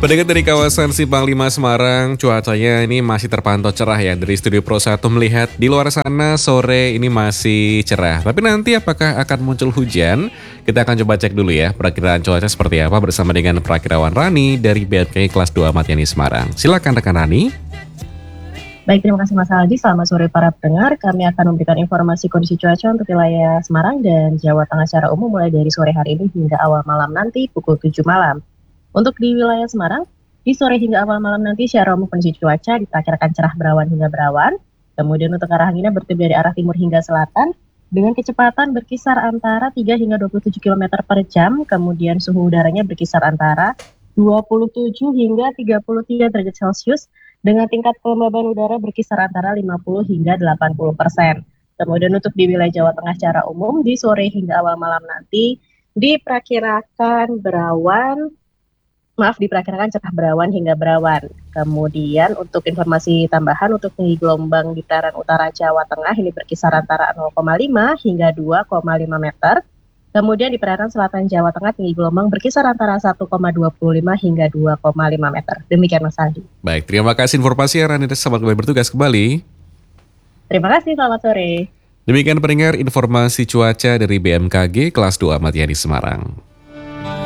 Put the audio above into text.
Pendengar dari kawasan Simpang 5 Semarang, cuacanya ini masih terpantau cerah ya. Dari Studio Pro 1 melihat di luar sana sore ini masih cerah. Tapi nanti apakah akan muncul hujan? Kita akan coba cek dulu ya perakiraan cuaca seperti apa bersama dengan perakirawan Rani dari BMKG kelas 2 Ahmad Yani Semarang. Silakan rekan Rani. Baik, terima kasih Mas Aldi. Selamat sore para pendengar. Kami akan memberikan informasi kondisi cuaca untuk wilayah Semarang dan Jawa Tengah secara umum mulai dari sore hari ini hingga awal malam nanti pukul 7 malam. Untuk di wilayah Semarang, di sore hingga awal malam nanti secara umum kondisi cuaca diperkirakan cerah berawan hingga berawan. Kemudian untuk arah anginnya bertiup dari arah timur hingga selatan dengan kecepatan berkisar antara 3 hingga 27 km per jam. Kemudian suhu udaranya berkisar antara 27 hingga 33 derajat Celcius dengan tingkat kelembaban udara berkisar antara 50 hingga 80%. Kemudian untuk di wilayah Jawa Tengah secara umum di sore hingga awal malam nanti diperkirakan cerah berawan hingga berawan. Kemudian untuk informasi tambahan untuk tinggi gelombang di dataran utara Jawa Tengah ini berkisar antara 0,5 hingga 2,5 meter. Kemudian di perairan selatan Jawa Tengah tinggi gelombang berkisar antara 1,25 hingga 2,5 meter. Demikian Mas Aldi. Baik, terima kasih informasi ya Rani. Selamat kembali bertugas kembali. Terima kasih, selamat sore. Demikian pendengar informasi cuaca dari BMKG kelas 2 Ahmad Yani Semarang.